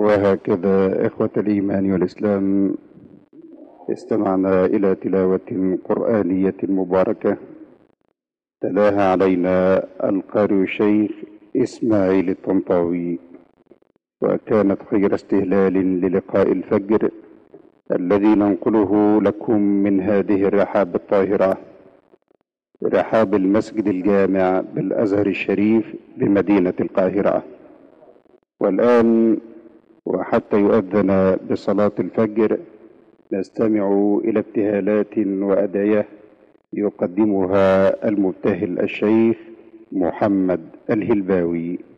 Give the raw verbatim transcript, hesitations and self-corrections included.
وهكذا إخوة الإيمان والإسلام، استمعنا إلى تلاوة قرآنية مباركة تلاها علينا القارئ الشيخ إسماعيل الطنطاوي، وكانت خير استهلال للقاء الفجر الذي ننقله لكم من هذه الرحاب الطاهرة، رحاب المسجد الجامع بالأزهر الشريف بمدينة القاهرة. والآن وحتى يؤذن بصلاة الفجر نستمع إلى ابتهالات وأدعية يقدمها المبتهل الشيخ محمد الهلباوي.